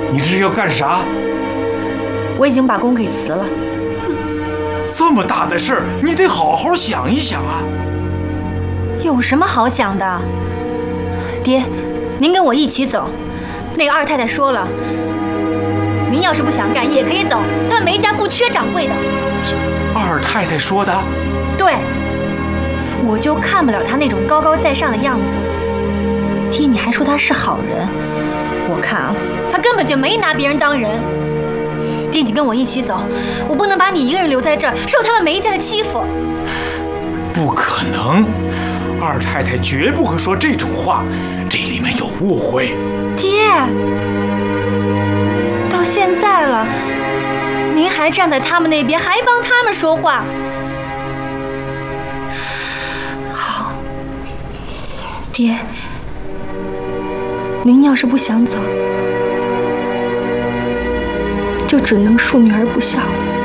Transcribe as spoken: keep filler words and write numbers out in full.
你这是要干啥？ 我已经把工给辞了。 这么大的事儿，你得好好想一想啊。 有什么好想的？爹，您跟我一起走。那个二太太说了，您要是不想干也可以走，他们梅家不缺掌柜的。 二太太说的？ 对，我就看不了她那种高高在上的样子。爹，你还说她是好人，我看啊，她根本就没拿别人当人。爹，你跟我一起走，我不能把你一个人留在这儿，受他们梅家的欺负。 不可能，二太太绝不会说这种话，这里面有误会。 爹，到现在了，您还站在他们那边，还帮他们说话。好，爹，您要是不想走，就只能恕女儿不孝。